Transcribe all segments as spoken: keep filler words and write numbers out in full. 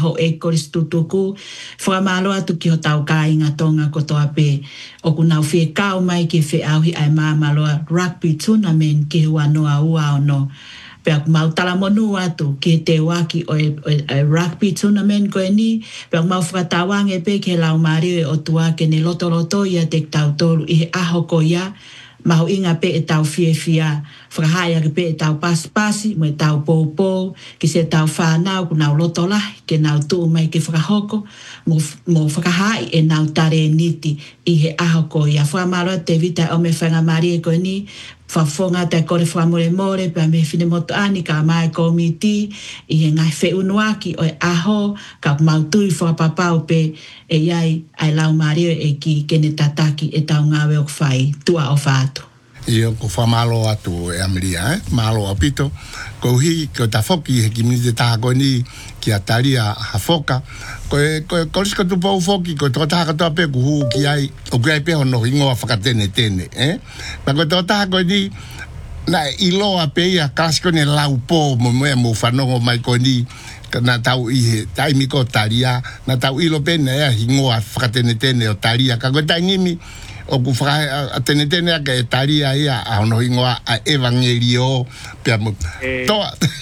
ho e koristu tuku. Whamalo atu ki ho tau ka inga tonga kotoa pe. O kunau fie kau mai ki fe auhi ai mamaloa rugby tournament ki hua noa ua ono. Pea mau tala monu atu ki te waki o e, o e rugby tournament koe ni. Pea mau whakatawange pe ke lau mario o tua ke ne loto loto ia te tau tolu i he aho ko ia. Mahu inga pe e tau fie fia. Whakahaya ke pe e tau pasi pasi, mo e tau pou pou, ki se tau whanau ku nau loto lahi, ke nau tuu mai ke whakahoko, mo, mo whakahai e nau tare niti i he aho ko ia. Whamaro te vita o me whanga marie koe ni, whafonga te kore whamore more, pia me whine moto ani ka mai komiti, i he ngai whe unuaki o e aho, ka mautui whakapapau pe e iai ai lau marie e ki kene tataki e tau ngawe o kwhai, tua o whātu. Io ko fa malo atu e Ameria, eh? Malo apito. Ko hi ko ta foki he ki mi te taha ko ni ki ataria ha foka. Ko ko ko ska tu pau foki ko to taha to pe ku ki ai o ki ai pe no ingo a fakatene tene, eh? Pa ko to taha ko ni na ilo a pe ia kasko ne lau po mo mo mo fanongo mai ko ni na tau i he taimi ko taria na tau ilo pe na ingo a fakatene tene o taria ka ko ta ngimi o ku fra atenetene a ke taria ia a no ingoa a evangelio pe to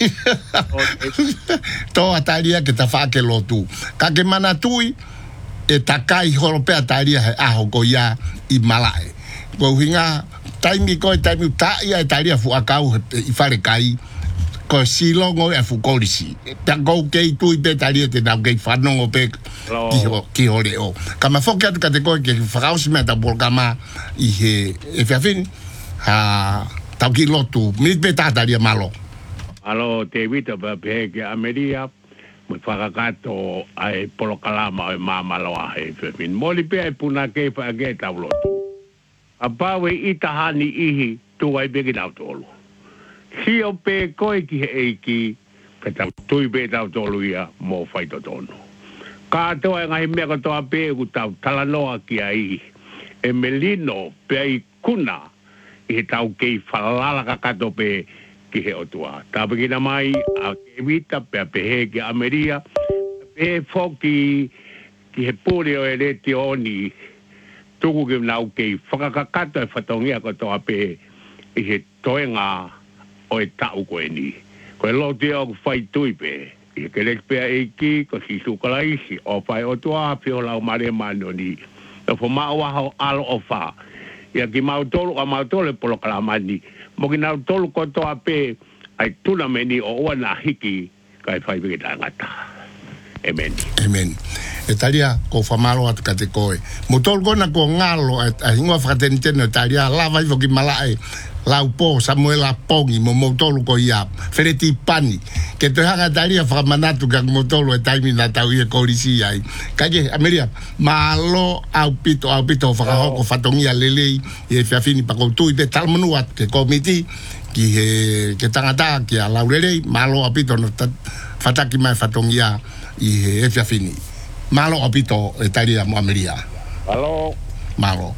to taria ke ta fa ke lotu ka ke manatui e takai horope taria a ho ko ia i malai ko hinga taimi ko taimi ta ia taria fu akau i fare kai ko silongo e fu kolisi ta go ke tu i pe taria te na ke fanongo pe ki ho ki hore o kama foka ka te ko ke fraus me ta borgama i he e fafin ha ta ki lotu mi pe ta taria malo alo te vita pa pe ke Ameria mo whakakato ai polokalama ai mamaloa he fafin moli pe ai puna ke pa ke ta lotu a pawe itahani ihi tu ai be ki na tolu si o pe koe ki he eiki ka tau tui pe tau tolu ia mo whaito tonu. Ka toa e ngahi mea katoa pe ku tau talanoa ki ai e melino pe ai kuna i he tau kei whalala ka kato pe ki he otua. Ta pekina mai a ke vita pe a pe he ki Ameria pe he foki ki he puri o e reti oni tuku ki nau kei whakakakato e whatongia katoa pe i he toenga o e tau koe ni. Koe lo te au whai tui pe. I ke lek pea eiki, ko si sukala isi. O whai o tua pio lau mare mano ni. E fo maa waha alo o wha. Ia ki mau tolu, a mau tolu e polo kalamani. Mo ki nau tolu ko toa pe, ai tuna meni o ua na hiki, kai whai peke ta ngata. Amen. Amen. E talia ko famalo atu ka te koe. Mo tolu kona ko ngalo, a hingua whakatenitene o talia, lava i foki malae, lau po Samuela Pongi mo motolu ko ia fereti pani ke te hanga taria whakamanatu ka motolu e taimi na tau ia korisi ai kage Ameria malo au pito au pito whakahoko whatongia lelei i e whiawhini pakoutu i pe talmanuat ke komiti ki he ke tangata ki a laurelei malo au pito no whataki mai whatongia i he e whiawhini malo au pito e taria mo Ameria malo malo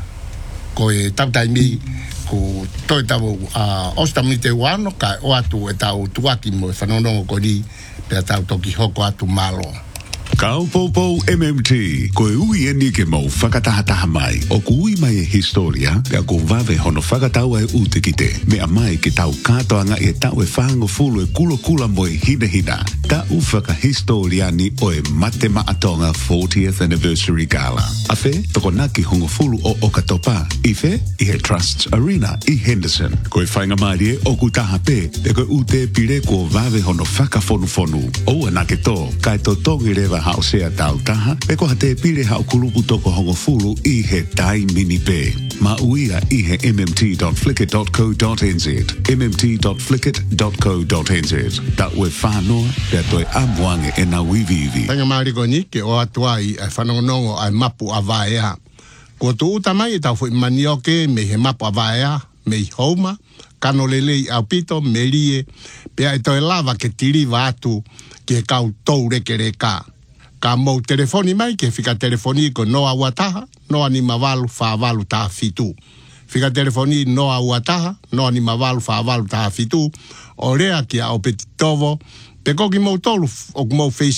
ko e tau taimi ko toi tau a ostamite wano ka o atu e tau tuaki mo e whanonongo ko ni pe tau toki hoko atu malo. Kau Popo M M T, koe ui e ni ke mau whakatahataha mai. O ku ui mai e historia, pia ko vave hono whakatau e ute ki te. Mea mai ke tau katoanga e tau e whango fulu e kulo kula mo e hina hina. Ta u whakahistoria ni o e mate maatonga fortieth anniversary gala. A fe, toko naki hongo fulu o Okatopa. I fe, i he Trusts Arena i Henderson. Koe whainga maari e o ku taha pe, te koe ute pire ko vave hono whakafonu fonu. O anake to, kai to tongi rewa hao sea tau taha, pe koha te pire hao kulupu toko hongo fulu i he tai mini pe. Ma uia i he m m t dot flickr dot co dot n z, m m t dot flickr dot co dot n z. Ta ue whanoa, pia toi amwange e na wivivi. Tanga maariko ni, ke o atuai e whanongonongo ai mapu a vaea. Ko tu uta mai e tau fui manioke me he mapu a vaea, me i houma, kano lelei au pito, me lie, pia e toi lava ke tiri atu ke kau tau reke reka. Ka mou telefoni mai ke fika telefoni ko noa wataha, noa ni mavalu fa valu ta fitu. Fika telefoni noa wataha, noa ni mavalu fa valu ta fitu. O rea ki a o petitovo, pe koki mou tolu o mou face